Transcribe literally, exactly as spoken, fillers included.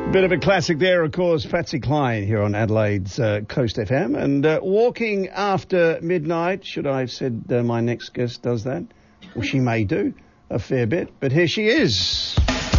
Bit of a classic there, of course, Patsy Cline here on Adelaide's uh, Coast F M. And uh, walking after midnight, should I have said uh, my next guest does that? Well, she may do a fair bit, but here she is.